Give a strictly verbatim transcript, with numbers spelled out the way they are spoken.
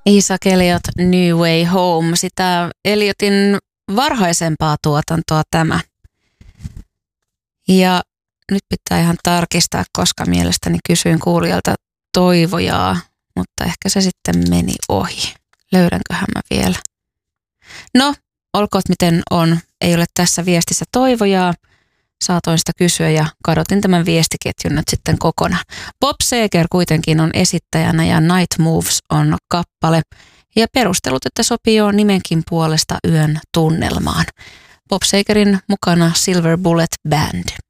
Isaac Elliot, New Way Home, sitä Elliotin varhaisempaa tuotantoa tämä. Ja nyt pitää ihan tarkistaa, koska mielestäni kysyin kuulijalta toivojaa, mutta ehkä se sitten meni ohi. Löydänköhän mä vielä? No, olkoot miten on. Ei ole tässä viestissä toivojaa. Saatoin sitä kysyä ja kadotin tämän viestiketjun nyt sitten kokonaan. Bob Seger kuitenkin on esittäjänä ja Night Moves on kappale. Ja perustelut, että sopii jo nimenkin puolesta yön tunnelmaan. Bob Segerin mukana Silver Bullet Band.